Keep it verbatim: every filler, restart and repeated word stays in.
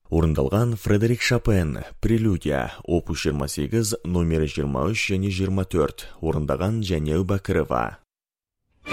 Орындалған Фредерик Шопен, Прелюдия, опус жиырма сегіз, номері жиырма үш және жиырма төрт, орындаған Жәнел Бәкірова.